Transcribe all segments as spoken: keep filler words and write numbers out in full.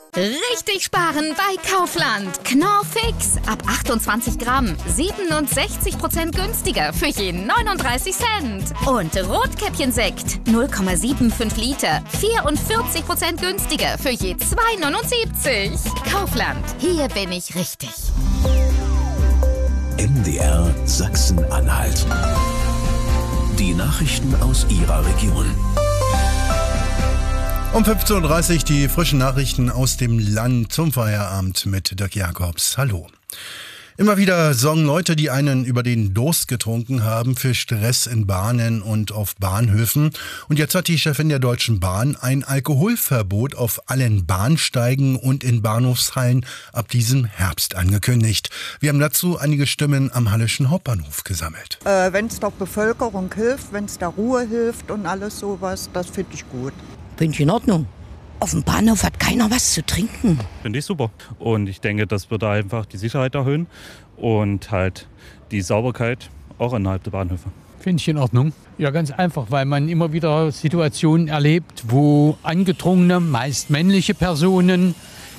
Richtig sparen bei Kaufland. Knorr Fix. Ab achtundzwanzig Gramm. siebenundsechzig Prozent günstiger für jeden neununddreißig Cent. Und Rotkäppchensekt. null Komma fünfundsiebzig Liter. vierundvierzig Prozent günstiger für je zwei neunundsiebzig. Kaufland. Hier bin ich richtig. M D R Sachsen-Anhalt. Die Nachrichten aus Ihrer Region. Um fünfzehn Uhr dreißig die frischen Nachrichten aus dem Land zum Feierabend mit Dirk Jakobs. Hallo. Immer wieder sorgen Leute, die einen über den Durst getrunken haben, für Stress in Bahnen und auf Bahnhöfen. Und jetzt hat die Chefin der Deutschen Bahn ein Alkoholverbot auf allen Bahnsteigen und in Bahnhofshallen ab diesem Herbst angekündigt. Wir haben dazu einige Stimmen am Halleschen Hauptbahnhof gesammelt. Äh, wenn es der Bevölkerung hilft, wenn es der Ruhe hilft und alles sowas, das finde ich gut. Finde ich in Ordnung. Auf dem Bahnhof hat keiner was zu trinken. Finde ich super. Und ich denke, das wird einfach die Sicherheit erhöhen und halt die Sauberkeit auch innerhalb der Bahnhöfe. Finde ich in Ordnung. Ja, ganz einfach, weil man immer wieder Situationen erlebt, wo angetrunkene, meist männliche Personen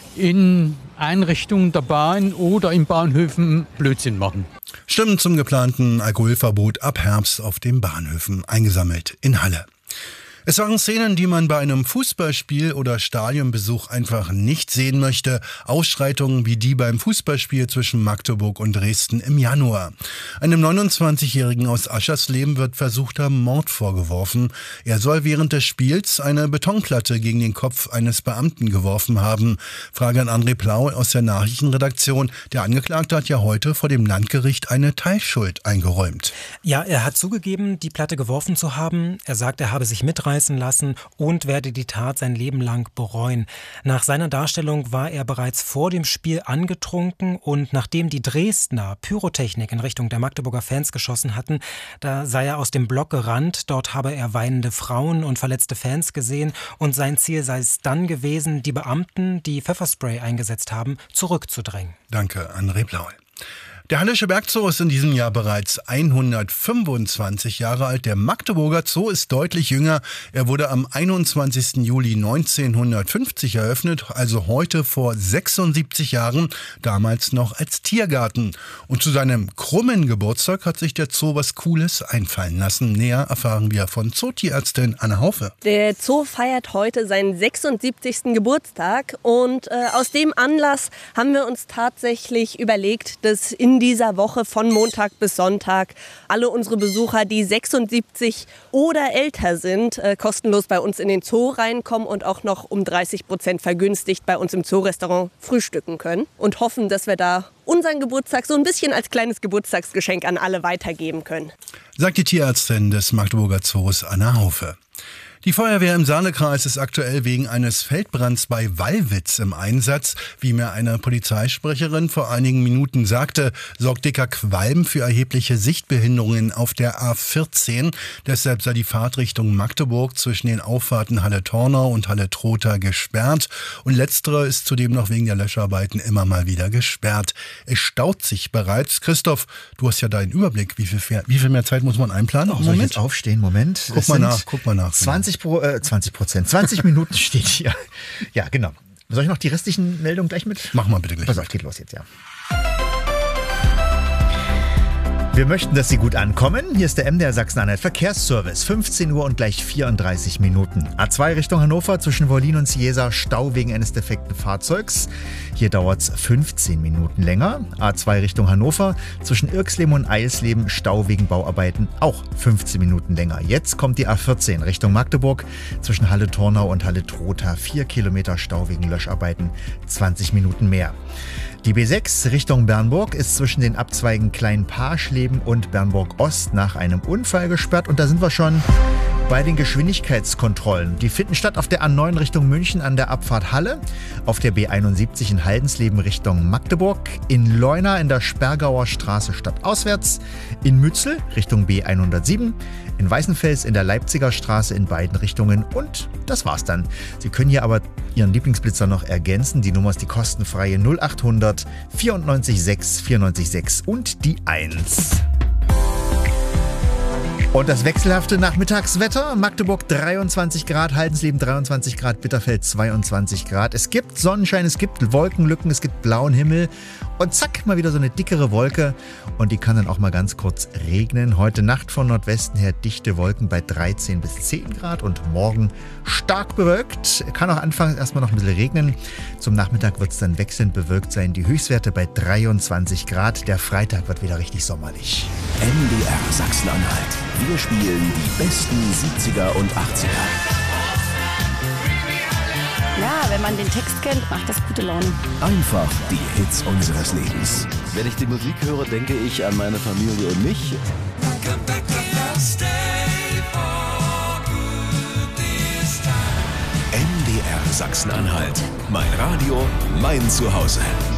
in Einrichtungen der Bahn oder in Bahnhöfen Blödsinn machen. Stimmen zum geplanten Alkoholverbot ab Herbst auf den Bahnhöfen eingesammelt in Halle. Es waren Szenen, die man bei einem Fußballspiel oder Stadionbesuch einfach nicht sehen möchte. Ausschreitungen wie die beim Fußballspiel zwischen Magdeburg und Dresden im Januar. Einem neunundzwanzigjährigen aus Aschersleben wird versuchter Mord vorgeworfen. Er soll während des Spiels eine Betonplatte gegen den Kopf eines Beamten geworfen haben. Frage an André Plau aus der Nachrichtenredaktion. Der Angeklagte hat ja heute vor dem Landgericht eine Teilschuld eingeräumt. Ja, er hat zugegeben, die Platte geworfen zu haben. Er sagt, er habe sich mitreißen lassen und werde die Tat sein Leben lang bereuen. Nach seiner Darstellung war er bereits vor dem Spiel angetrunken und nachdem die Dresdner Pyrotechnik in Richtung der Magdeburger Fans geschossen hatten, da sei er aus dem Block gerannt. Dort habe er weinende Frauen und verletzte Fans gesehen und sein Ziel sei es dann gewesen, die Beamten, die Pfefferspray eingesetzt haben, zurückzudrängen. Danke, André Blaul. Der Hallische Bergzoo ist in diesem Jahr bereits hundertfünfundzwanzig Jahre alt. Der Magdeburger Zoo ist deutlich jünger. Er wurde am einundzwanzigsten Juli neunzehnhundertfünfzig eröffnet, also heute vor sechsundsiebzig Jahren, damals noch als Tiergarten. Und zu seinem krummen Geburtstag hat sich der Zoo was Cooles einfallen lassen. Näher erfahren wir von Zootierärztin Anna Haufe. Der Zoo feiert heute seinen sechsundsiebzigsten Geburtstag und äh, aus dem Anlass haben wir uns tatsächlich überlegt, dass in dieser Woche von Montag bis Sonntag alle unsere Besucher, die sechsundsiebzig oder älter sind, äh, kostenlos bei uns in den Zoo reinkommen und auch noch um dreißig Prozent vergünstigt bei uns im Zoo-Restaurant frühstücken können und hoffen, dass wir da unseren Geburtstag so ein bisschen als kleines Geburtstagsgeschenk an alle weitergeben können. Sagt die Tierärztin des Magdeburger Zoos Anna Haufe. Die Feuerwehr im Saarkreis ist aktuell wegen eines Feldbrands bei Wallwitz im Einsatz. Wie mir eine Polizeisprecherin vor einigen Minuten sagte, sorgt dicker Qualm für erhebliche Sichtbehinderungen auf der A vierzehn. Deshalb sei die Fahrt Richtung Magdeburg zwischen den Auffahrten Halle-Tornau und Halle-Trotha gesperrt. Und letztere ist zudem noch wegen der Löscharbeiten immer mal wieder gesperrt. Es staut sich bereits. Christoph, du hast ja deinen Überblick. Wie viel, wie viel mehr Zeit muss man einplanen? Oh, soll ich jetzt aufstehen? Moment. Guck mal nach, guck mal nach. zwanzig Pro, äh, zwanzig Prozent, zwanzig Minuten steht hier. Ja, genau. Soll ich noch die restlichen Meldungen gleich mit? Mach mal bitte gleich. Pass auf, geht los jetzt, ja. Wir möchten, dass Sie gut ankommen. Hier ist der M D R Sachsen-Anhalt Verkehrsservice. fünfzehn Uhr und gleich vierunddreißig Minuten. A zwei Richtung Hannover zwischen Wollin und Ciesa Stau wegen eines defekten Fahrzeugs. Hier dauert es fünfzehn Minuten länger. A zwei Richtung Hannover zwischen Irksleben und Eilsleben Stau wegen Bauarbeiten auch fünfzehn Minuten länger. Jetzt kommt die A vierzehn Richtung Magdeburg zwischen Halle-Tornau und Halle-Trotha. vier Kilometer Stau wegen Löscharbeiten, zwanzig Minuten mehr. Die B sechs Richtung Bernburg ist zwischen den Abzweigen Klein-Paaschleben und Bernburg-Ost nach einem Unfall gesperrt. Und da sind wir schon bei den Geschwindigkeitskontrollen. Die finden statt auf der A neun Richtung München an der Abfahrt Halle, auf der B einundsiebzig in Haldensleben Richtung Magdeburg, in Leuna in der Sperrgauer Straße stadtauswärts, in Mützel Richtung B hundertsieben, in Weißenfels in der Leipziger Straße in beiden Richtungen und das war's dann. Sie können hier aber Ihren Lieblingsblitzer noch ergänzen. Die Nummer ist die kostenfreie null achthundert vierundneunzig sechs vierundneunzig sechs und die eins. Und das wechselhafte Nachmittagswetter. Magdeburg dreiundzwanzig Grad, Haldensleben dreiundzwanzig Grad, Bitterfeld zweiundzwanzig Grad. Es gibt Sonnenschein, es gibt Wolkenlücken, es gibt blauen Himmel. Und zack, mal wieder so eine dickere Wolke. Und die kann dann auch mal ganz kurz regnen. Heute Nacht von Nordwesten her dichte Wolken bei dreizehn bis zehn Grad. Und morgen stark bewölkt. Kann auch anfangs erstmal noch ein bisschen regnen. Zum Nachmittag wird es dann wechselnd bewölkt sein. Die Höchstwerte bei dreiundzwanzig Grad. Der Freitag wird wieder richtig sommerlich. M D R Sachsen-Anhalt. Wir spielen die besten siebziger und achtziger. Ja, wenn man den Text kennt, macht das gute Laune. Einfach die Hits unseres Lebens. Wenn ich die Musik höre, denke ich an meine Familie und mich. M D R Sachsen-Anhalt. Mein Radio, mein Zuhause.